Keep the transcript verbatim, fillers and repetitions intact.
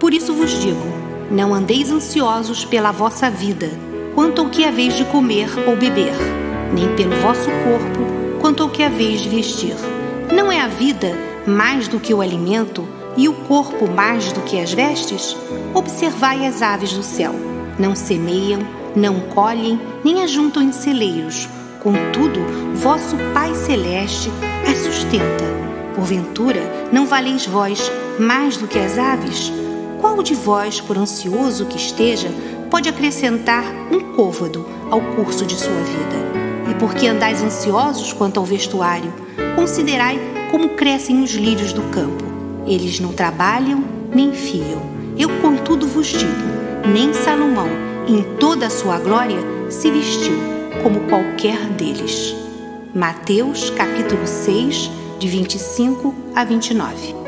Por isso vos digo, não andeis ansiosos pela vossa vida, quanto ao que haveis de comer ou beber, nem pelo vosso corpo, quanto ao que haveis de vestir. Não é a vida mais do que o alimento, e o corpo mais do que as vestes? Observai as aves do céu. Não semeiam, não colhem, nem ajuntam em celeiros. Contudo, vosso Pai Celeste as sustenta. Porventura, não valeis vós mais do que as aves? Qual de vós, por ansioso que esteja, pode acrescentar um côvado ao curso de sua vida? E por que andais ansiosos quanto ao vestuário? Considerai como crescem os lírios do campo. Eles não trabalham, nem fiam. Eu, contudo, vos digo, nem Salomão, em toda a sua glória, se vestiu como qualquer deles. Mateus, capítulo seis, de vinte e cinco a vinte e nove.